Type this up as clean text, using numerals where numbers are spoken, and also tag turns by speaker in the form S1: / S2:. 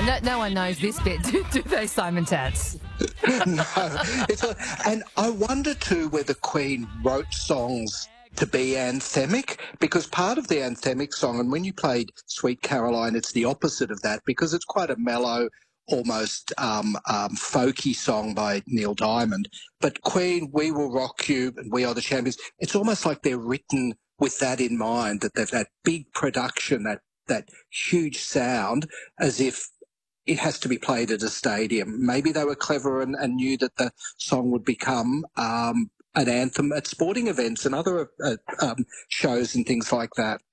S1: no one knows this bit, do they, Simon Tats?
S2: No. And I wonder too whether Queen wrote songs to be anthemic, because part of the anthemic song, and when you played Sweet Caroline, it's the opposite of that, because it's quite a mellow, almost folky song by Neil Diamond. But Queen, We Will Rock You, and We Are the Champions, it's almost like they're written with that in mind, that they've that big production, that huge sound, as if it has to be played at a stadium. Maybe they were clever and knew that the song would become an anthem at sporting events and other shows and things like that.